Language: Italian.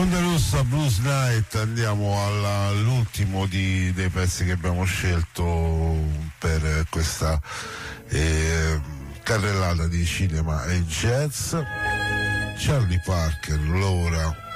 Onda Rossa Blues Night, andiamo all'ultimo dei pezzi che abbiamo scelto per questa carrellata di cinema e jazz. Charlie Parker, Laura